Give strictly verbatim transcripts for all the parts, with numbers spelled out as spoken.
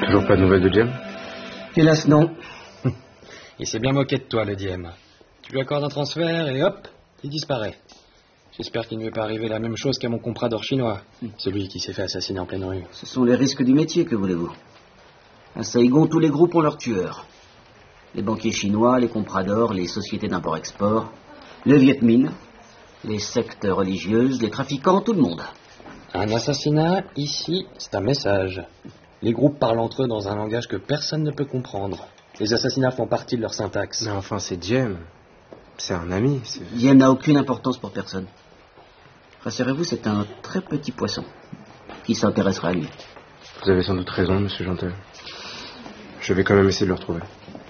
Toujours pas de nouvelles de Diem? Hélas, non. Il s'est bien moqué de toi, le Diem. Tu lui accordes un transfert et hop, il disparaît. J'espère qu'il ne lui est pas arrivé la même chose qu'à mon comprador chinois, celui qui s'est fait assassiner en pleine rue. Ce sont les risques du métier, que voulez-vous? À Saigon, tous les groupes ont leurs tueurs. Les banquiers chinois, les compradors, les sociétés d'import-export, le Viet Minh, les sectes religieuses, les trafiquants, tout le monde. Un assassinat, ici, c'est un message. Les groupes parlent entre eux dans un langage que personne ne peut comprendre. Les assassinats font partie de leur syntaxe. Mais enfin, c'est Diem. C'est un ami. Diem n'a aucune importance pour personne. Rassurez-vous, c'est un très petit poisson. Qui s'intéressera à lui? Vous avez sans doute raison, monsieur Jantel. Je vais quand même essayer de le retrouver.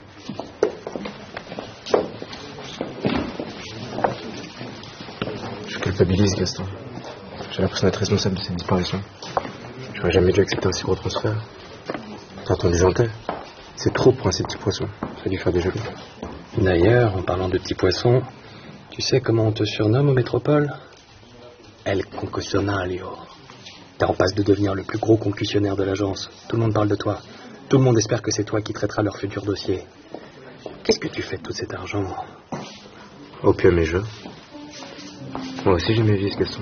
Je culpabilise, Gaston. J'ai l'impression d'être responsable de cette disparition. J'aurais jamais dû accepter un si gros transfert. T'as entendu Jantel? C'est trop pour un si petit poisson. Ça a dû faire des jaloux. D'ailleurs, en parlant de petits poissons, tu sais comment on te surnomme aux métropoles? El Concussionario. T'es en passe de devenir le plus gros concussionnaire de l'agence. Tout le monde parle de toi. Tout le monde espère que c'est toi qui traiteras leur futur dossier. Qu'est-ce que tu fais de tout cet argent? Opium et jeux. Moi aussi j'ai mes vices, Gaston.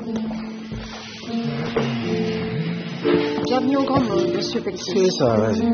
Bienvenue au Grand Monde, monsieur Pelletier. C'est ça, vas-y.